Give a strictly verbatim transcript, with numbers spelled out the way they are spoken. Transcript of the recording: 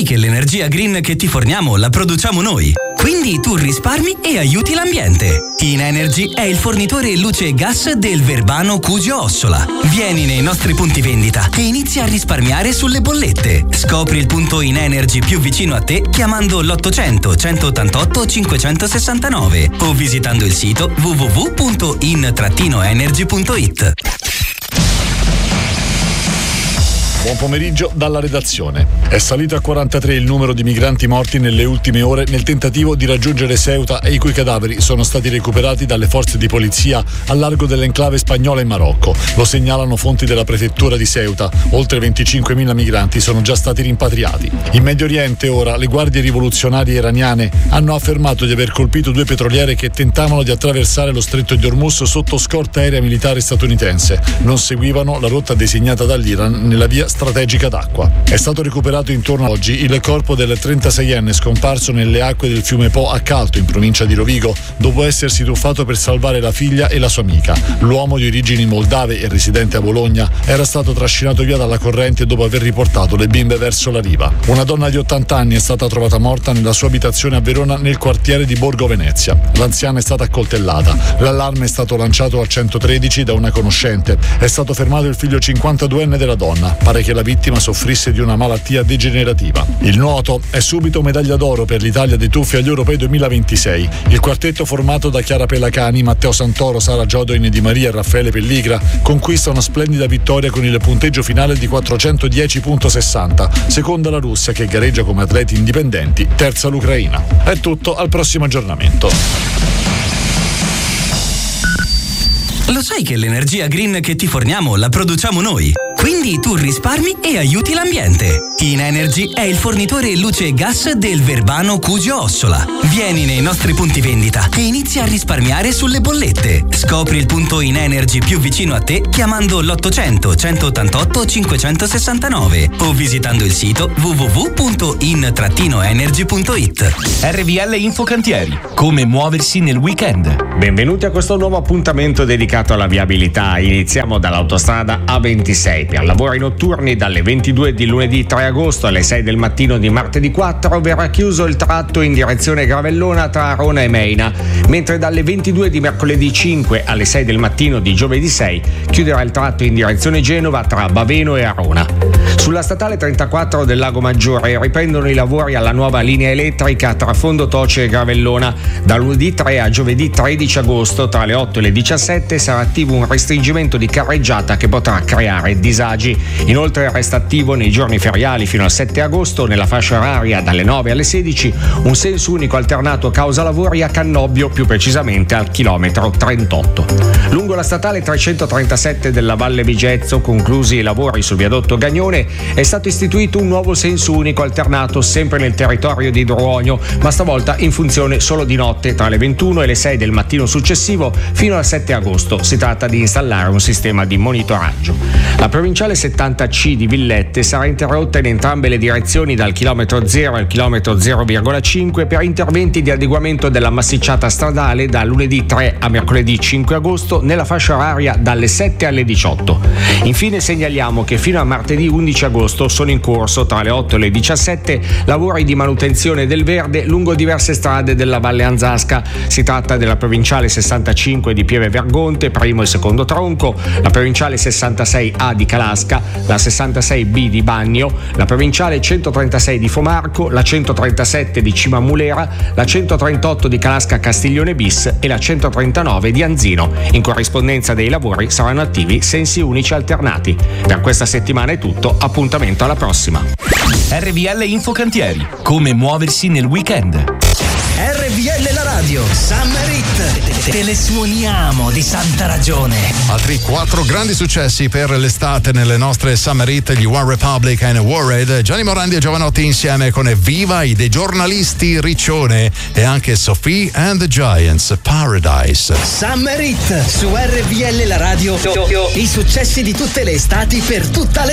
sai che l'energia green che ti forniamo la produciamo noi? Quindi tu risparmi e aiuti l'ambiente. Inenergy è il fornitore luce e gas del Verbano Cusio Ossola. Vieni nei nostri punti vendita e inizia a risparmiare sulle bollette. Scopri il punto Inenergy più vicino a te chiamando l'ottocento centottantotto cinquecentosessantanove o visitando il sito w w w punto in energy punto it. Buon pomeriggio dalla redazione. È salito a quarantatré il numero di migranti morti nelle ultime ore nel tentativo di raggiungere Ceuta e i cui cadaveri sono stati recuperati dalle forze di polizia al largo dell'enclave spagnola in Marocco. Lo segnalano fonti della prefettura di Ceuta. Oltre venticinquemila migranti sono già stati rimpatriati. In Medio Oriente ora le guardie rivoluzionarie iraniane hanno affermato di aver colpito due petroliere che tentavano di attraversare lo stretto di Hormuz sotto scorta aerea militare statunitense. Non seguivano la rotta designata dall'Iran nella via strategica d'acqua. È stato recuperato intorno a oggi il corpo del trentaseienne scomparso nelle acque del fiume Po a Calto, in provincia di Rovigo, dopo essersi tuffato per salvare la figlia e la sua amica. L'uomo di origini moldave e residente a Bologna era stato trascinato via dalla corrente dopo aver riportato le bimbe verso la riva. Una donna di ottanta anni è stata trovata morta nella sua abitazione a Verona nel quartiere di Borgo Venezia. L'anziana è stata accoltellata. L'allarme è stato lanciato al centotredici da una conoscente. È stato fermato il figlio cinquantaduenne della donna. Pare che la vittima soffrisse di una malattia degenerativa. Il nuoto è subito medaglia d'oro per l'Italia dei tuffi agli Europei duemilaventisei. Il quartetto formato da Chiara Pelacani, Matteo Santoro, Sara Giodoin di Maria e Raffaele Pelligra conquista una splendida vittoria con il punteggio finale di quattrocentodieci virgola sessanta, seconda la Russia che gareggia come atleti indipendenti, terza l'Ucraina. È tutto, al prossimo aggiornamento. Lo sai che l'energia green che ti forniamo la produciamo noi? Quindi tu risparmi e aiuti l'ambiente. Inenergy è il fornitore luce e gas del Verbano Cusio Ossola. Vieni nei nostri punti vendita e inizia a risparmiare sulle bollette. Scopri il punto Inenergy più vicino a te chiamando l'ottocento centottantotto cinquecentosessantanove o visitando il sito w w w punto in energy punto it. R V L Infocantieri. Come muoversi nel weekend. Benvenuti a questo nuovo appuntamento dedicato alla viabilità. Iniziamo dall'autostrada A ventisei. Per lavori notturni dalle ventidue di lunedì tre agosto alle sei del mattino di martedì quattro verrà chiuso il tratto in direzione Gravellona tra Arona e Meina, mentre dalle ventidue di mercoledì cinque alle sei del mattino di giovedì sei chiuderà il tratto in direzione Genova tra Baveno e Arona. Sulla statale trentaquattro del Lago Maggiore riprendono i lavori alla nuova linea elettrica tra Fondotoce e Gravellona. Da lunedì tre a giovedì tredici agosto tra le otto e le diciassette sarà attivo un restringimento di carreggiata che potrà creare disagi. Inoltre resta attivo nei giorni feriali fino al sette agosto nella fascia oraria dalle nove alle sedici un senso unico alternato causa lavori a Cannobbio, più precisamente al chilometro trentotto. Lungo la statale trecentotrentasette della Valle Vigezzo, conclusi i lavori sul viadotto Gagnone, è stato istituito un nuovo senso unico alternato sempre nel territorio di Druogno, ma stavolta in funzione solo di notte tra le ventuno e le sei del mattino successivo fino al sette agosto. Si tratta di installare un sistema di monitoraggio. La provinciale settanta C di Villette sarà interrotta in entrambe le direzioni dal chilometro zero al chilometro zero virgola cinque per interventi di adeguamento della massicciata stradale da lunedì tre a mercoledì cinque agosto nella fascia oraria dalle sette alle diciotto. Infine segnaliamo che fino a martedì undici agosto sono in corso tra le otto e le diciassette lavori di manutenzione del verde lungo diverse strade della Valle Anzasca. Si tratta della provinciale sessantacinque di Pieve Vergonte, primo e secondo tronco, la provinciale sessantasei A di Calasca, la sessantasei B di Bagno, la provinciale centotrentasei di Fomarco, la centotrentasette di Cimamulera, la centotrentotto di Calasca Castiglione bis e la centotrentanove di Anzino. In corrispondenza dei lavori saranno attivi sensi unici alternati. Per questa settimana è tutto, appuntamento alla prossima. R V L Infocantieri. Come muoversi nel weekend. R V L la radio, Summer Hit, te le suoniamo di santa ragione. Altri quattro grandi successi per l'estate nelle nostre Summer Hit, gli One Republic and Worried, Gianni Morandi e Giovanotti insieme con Viva, i dei giornalisti Riccione e anche Sophie and the Giants, Paradise. Summer Hit su R V L la radio, i successi di tutte le estati per tutta